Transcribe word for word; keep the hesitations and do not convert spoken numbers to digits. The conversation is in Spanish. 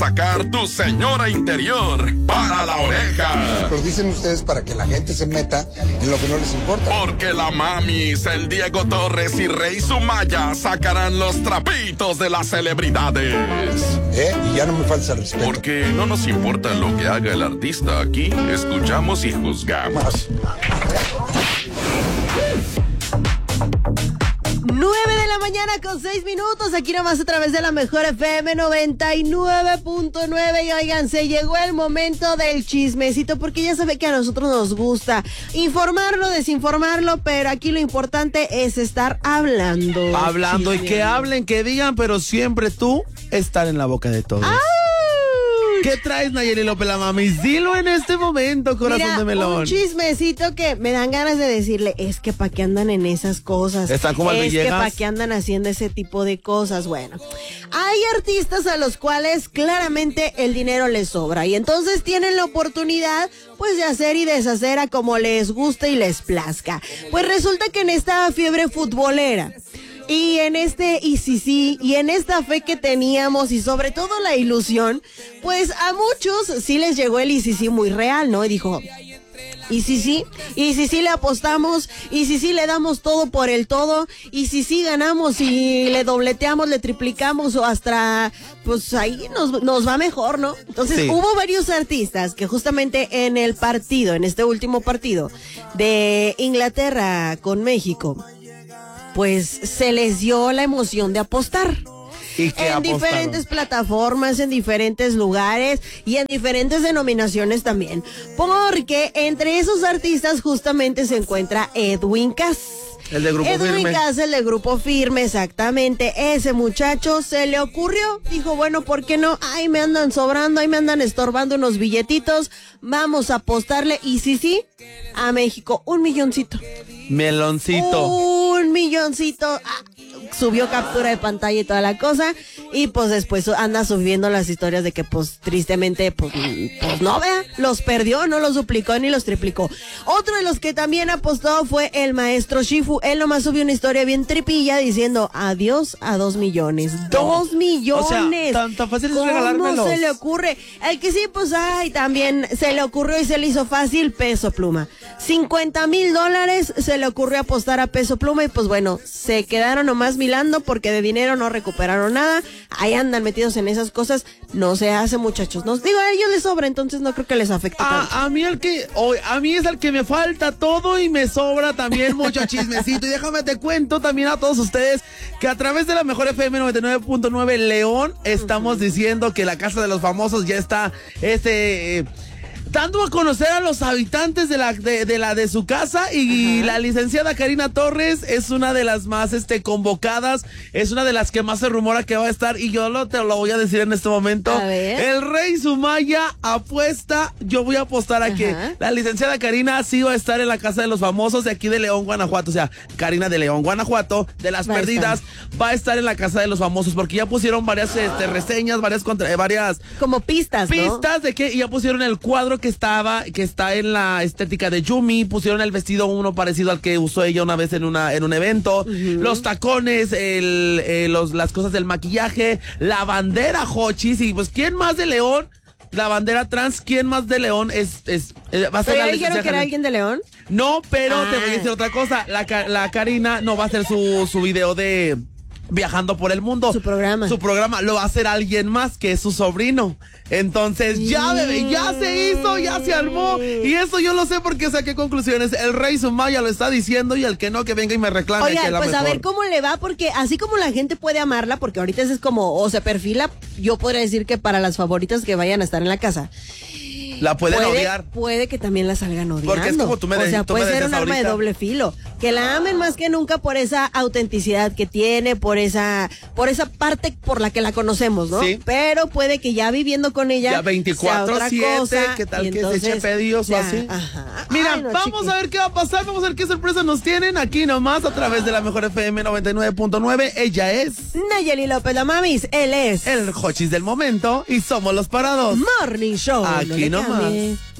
destacar tu señora interior para la oreja. Lo dicen ustedes para que la gente se meta en lo que no les importa. Porque la mamis, el Diego Torres y Rey Sumaya sacarán los trapitos de las celebridades. ¿Eh? Y ya no me falta respeto. Porque no nos importa lo que haga el artista aquí, escuchamos y juzgamos. nueve de la mañana con seis minutos, aquí nomás a través de la mejor F M noventa y nueve punto nueve. Y oigan, se llegó el momento del chismecito, porque ya sabe que a nosotros nos gusta informarlo, desinformarlo, pero aquí lo importante es estar hablando. Hablando Chisme. y que hablen, que digan, pero siempre tú estar en la boca de todos. ¡Auch! ¿Qué traes, Nayeli López, la mami? Dilo en este momento, corazón Mira, de melón. un chismecito que me dan ganas de decirle, es que pa' qué andan en esas cosas. Están como Es Villegas. que pa' qué andan haciendo ese tipo de cosas. Bueno, hay artistas a los cuales claramente el dinero les sobra y entonces tienen la oportunidad pues de hacer y deshacer a como les guste y les plazca. Pues resulta que en esta fiebre futbolera y en este y sí sí y en esta fe que teníamos y sobre todo la ilusión, pues a muchos sí les llegó el y sí sí muy real, ¿no? Y dijo, y sí sí, y sí sí le apostamos, y sí sí le damos todo por el todo, y sí sí ganamos y le dobleteamos, le triplicamos o hasta, pues ahí nos, nos va mejor, ¿no? Entonces Sí. hubo varios artistas que justamente en el partido, en este último partido de Inglaterra con México, pues se les dio la emoción de apostar. ¿Y qué En apostaron? diferentes plataformas, en diferentes lugares y en diferentes denominaciones también. Porque entre esos artistas justamente se encuentra Edwin Cass. El de Grupo Edwin Firme. Cass, el de Grupo Firme, exactamente. Ese muchacho se le ocurrió, dijo, bueno, ¿por qué no? Ay, me andan sobrando, ahí me andan estorbando unos billetitos, vamos a apostarle, y sí, sí, a México, un milloncito. Meloncito. Un milloncito. Ah, subió captura de pantalla y toda la cosa. Y pues después anda subiendo las historias de que pues tristemente pues, pues no, vea, los perdió, no los duplicó ni los triplicó. Otro de los que también apostó fue el maestro Shifu. Él nomás subió una historia bien tripilla diciendo adiós a dos millones. No. Dos millones. O sea, tan, tan fácil es ¿Cómo regalármelos? se le ocurre? El que sí, pues ay, también se le ocurrió y se le hizo fácil, Peso Pluma. cincuenta mil dólares se le ocurrió apostar a Peso Pluma y pues bueno, se quedaron nomás milando porque de dinero no recuperaron nada. Ahí andan metidos en esas cosas. No se hace, muchachos. Nos digo, a ellos les sobra, entonces no creo que les afecte tanto. A, a mí el que, o, a mí es el que me falta todo y me sobra también mucho chismecito. Y déjame te cuento también a todos ustedes que a través de la mejor F M noventa y nueve punto nueve León estamos uh-huh. diciendo que la Casa de los Famosos ya está este eh, dando a conocer a los habitantes de la de, de la de su casa y Ajá. la licenciada Karina Torres es una de las más este convocadas, es una de las que más se rumora que va a estar y yo lo, te lo voy a decir en este momento. A ver. El Rey Sumaya apuesta, yo voy a apostar a Ajá. que la licenciada Karina sí va a estar en la Casa de los Famosos de aquí de León, Guanajuato, o sea, Karina de León, Guanajuato, de las va perdidas, va a estar en la Casa de los Famosos porque ya pusieron varias este, reseñas, varias contra, varias como pistas, ¿no? Pistas de que y ya pusieron el cuadro que estaba, que está en la estética de Yumi, pusieron el vestido uno parecido al que usó ella una vez en una en un evento, uh-huh. los tacones, el, eh, los, las cosas del maquillaje, la bandera Jochis, y pues ¿quién más de León? La bandera trans, ¿quién más de León es, es, es va a ser? ¿Pero la dijeron que era alguien de León? No, pero ah. te voy a decir otra cosa, la, la Karina no va a hacer su, su video de viajando por el mundo. Su programa. Su programa lo va a hacer alguien más, que es su sobrino. Entonces, ya, bebé, ya se hizo, ya se armó. Y eso yo lo sé porque saqué conclusiones. El Rey Sumaya lo está diciendo y el que no, que venga y me reclame. Oigan, que la pues mejor. A ver cómo le va, porque así como la gente puede amarla, porque ahorita es como, o se perfila, yo podría decir que para las favoritas que vayan a estar en la casa. La pueden puede, odiar. Puede que también la salgan odiando. Porque es como tú me O sea, tú puede me ser un arma ahorita. de doble filo. Que la amen más que nunca por esa autenticidad que tiene, por esa por esa parte por la que la conocemos, ¿no? Sí. Pero puede que ya viviendo con ella ya veinticuatro siete, ¿qué tal que se eche pedidos o así? Ajá. Mira, Ay, no, vamos chiqui. a ver qué va a pasar, vamos a ver qué sorpresas nos tienen aquí nomás a través de la mejor F M noventa y nueve punto nueve. Ella es Nayeli López, la mamis, él es el Jochis del momento y somos los parados. Morning Show. Aquí no le nomás. cambie.